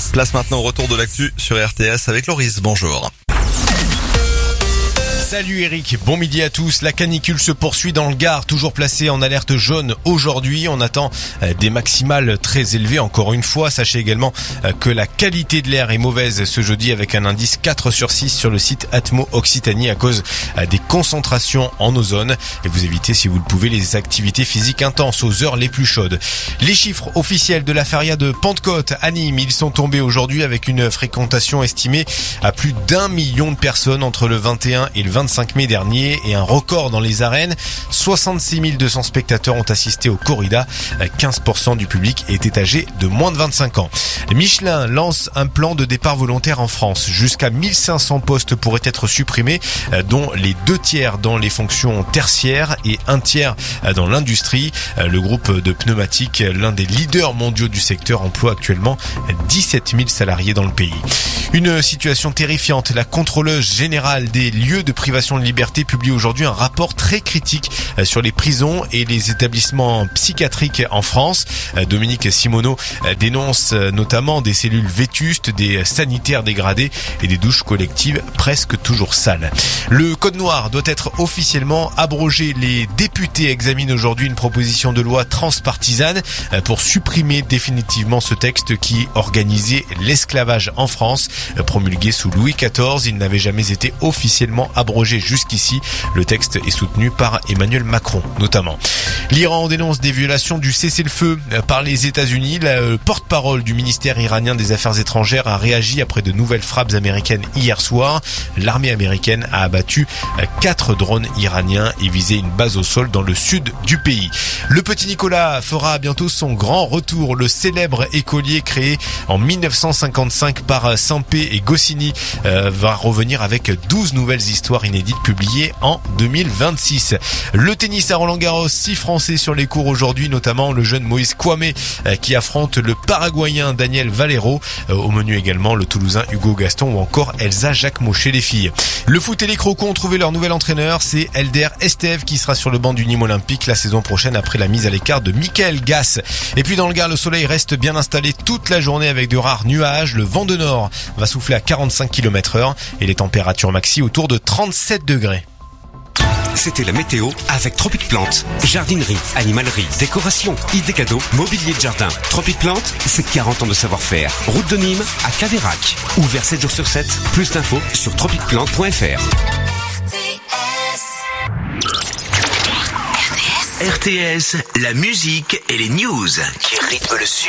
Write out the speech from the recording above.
Place maintenant au retour de l'actu sur RTS avec Loris. Bonjour. Salut Eric, bon midi à tous. La canicule se poursuit dans le Gard, toujours placée en alerte jaune aujourd'hui. On attend des maximales très élevées encore une fois. Sachez également que la qualité de l'air est mauvaise ce jeudi avec un indice 4/6 sur le site Atmo Occitanie à cause des concentrations en ozone. Et vous évitez si vous le pouvez les activités physiques intenses aux heures les plus chaudes. Les chiffres officiels de la feria de Pentecôte à Nîmes, ils sont tombés aujourd'hui avec une fréquentation estimée à plus d'1 million de personnes entre le 21 et le 25 mai dernier et un record dans les arènes. 66 200 spectateurs ont assisté au corrida. 15% du public était âgé de moins de 25 ans. Michelin lance un plan de départ volontaire en France. Jusqu'à 1500 postes pourraient être supprimés, dont les 2/3 dans les fonctions tertiaires et 1/3 dans l'industrie. Le groupe de pneumatiques, l'un des leaders mondiaux du secteur, emploie actuellement 17 000 salariés dans le pays. Une situation terrifiante. La contrôleuse générale des lieux de privation de liberté publie aujourd'hui un rapport très critique sur les prisons et les établissements psychiatriques en France. Dominique Simoneau dénonce notamment des cellules vétustes, des sanitaires dégradés et des douches collectives presque toujours sales. Le code noir doit être officiellement abrogé. Les députés examinent aujourd'hui une proposition de loi transpartisane pour supprimer définitivement ce texte qui organisait l'esclavage en France. Promulgué sous Louis XIV, il n'avait jamais été officiellement abrogé jusqu'ici. Le texte est soutenu par Emmanuel Macron notamment. L'Iran dénonce des violations du cessez-le-feu par les États-Unis. Le porte-parole du ministère iranien des Affaires étrangères a réagi après de nouvelles frappes américaines hier soir. L'armée américaine a abattu 4 drones iraniens et visé une base au sol dans le sud du pays. Le petit Nicolas fera bientôt son grand retour. Le célèbre écolier créé en 1955 par Saint-Pé et Goscinny va revenir avec 12 nouvelles histoires inédites publiées en 2026. Le tennis à Roland-Garros, 6 Français sur les cours aujourd'hui, notamment le jeune Moïse Kouamé qui affronte le Paraguayen Daniel Valero. Au menu également le Toulousain Hugo Gaston ou encore Elsa Jacquemot chez les filles. Le foot et les crocos ont trouvé leur nouvel entraîneur, c'est Elder Estève qui sera sur le banc du Nîmes Olympique la saison prochaine après la mise à l'écart de Michael Gass. Et puis dans le Gard, le soleil reste bien installé toute la journée avec de rares nuages. Le vent de nord va souffler à 45 km/h et les températures maxi autour de 37 degrés. C'était la météo avec Tropic Plante. Jardinerie, animalerie, décoration, idées cadeaux, mobilier de jardin. Tropic Plante, c'est 40 ans de savoir-faire. Route de Nîmes à Caveyrac. Ouvert 7 jours sur 7. Plus d'infos sur tropicplante.fr. RTS, la musique et les news qui rythment le sud.